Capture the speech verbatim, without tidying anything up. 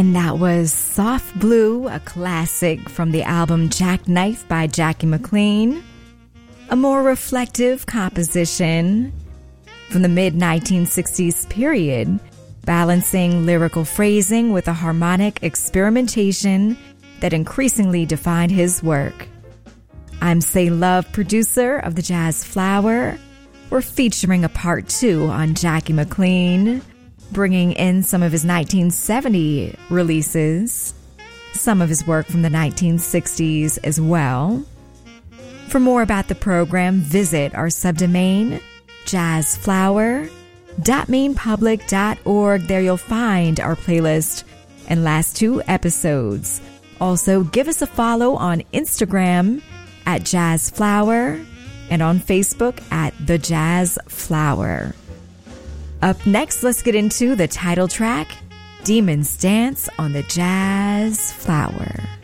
And that was Soft Blue, a classic from the album Jackknife by Jackie McLean. A more reflective composition from the mid nineteen sixties period, balancing lyrical phrasing with a harmonic experimentation that increasingly defined his work. I'm Say Love, producer of the Jazz Flower. We're featuring a part two on Jackie McLean, bringing in some of his nineteen seventy releases, some of his work from the nineteen sixties as well. For more about the program, visit our subdomain, jazz flower dot maine public dot org. There you'll find our playlist and last two episodes. Also, give us a follow on Instagram at Jazz Flower and on Facebook at The Jazz Flower. Up next, let's get into the title track, Demon's Dance on the Jazz Flower.